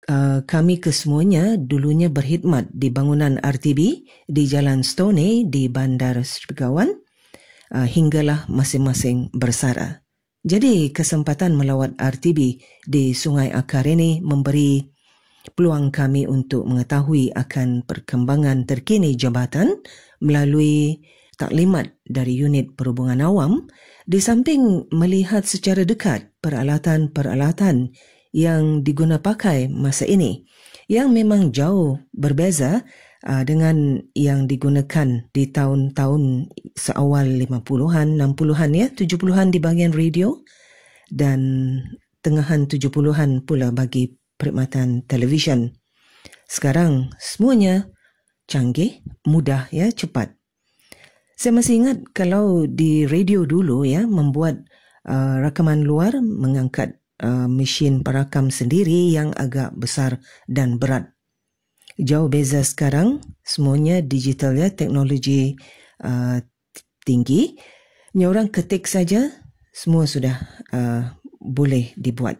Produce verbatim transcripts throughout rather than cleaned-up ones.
uh, kami kesemuanya dulunya berkhidmat di bangunan R T B di Jalan Stoney di Bandar Sri Begawan uh, hinggalah masing-masing bersara. Jadi kesempatan melawat R T B di Sungai Akar ini memberi peluang kami untuk mengetahui akan perkembangan terkini jabatan melalui taklimat dari unit perhubungan awam, di samping melihat secara dekat peralatan-peralatan yang diguna pakai masa ini yang memang jauh berbeza uh, dengan yang digunakan di tahun-tahun seawal lima puluhan, enam puluhan ya, tujuh puluhan di bahagian radio dan tengahan tujuh puluhan pula bagi perkhidmatan televisyen. Sekarang semuanya canggih, mudah ya, cepat. Saya masih ingat kalau di radio dulu ya, membuat uh, rakaman luar mengangkat uh, mesin perakam sendiri yang agak besar dan berat. Jauh beza sekarang, semuanya digital ya, teknologi uh, tinggi. Ni orang ketik saja, semua sudah uh, boleh dibuat.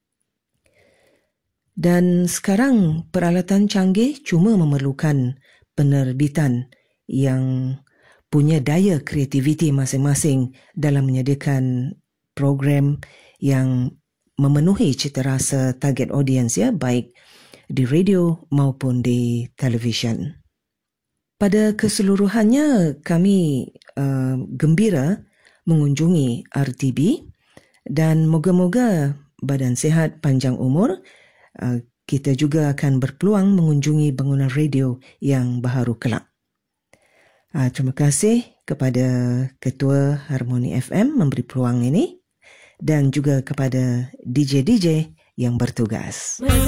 Dan sekarang peralatan canggih cuma memerlukan penerbitan yang punya daya kreativiti masing-masing dalam menyediakan program yang memenuhi cita rasa target audience ya, baik di radio maupun di televisyen. Pada keseluruhannya kami uh, gembira mengunjungi R T B dan moga-moga badan sihat panjang umur. Uh, kita juga akan berpeluang mengunjungi bangunan radio yang baharu kelak. Uh, terima kasih kepada Ketua Harmoni F M memberi peluang ini dan juga kepada D J-D J yang bertugas.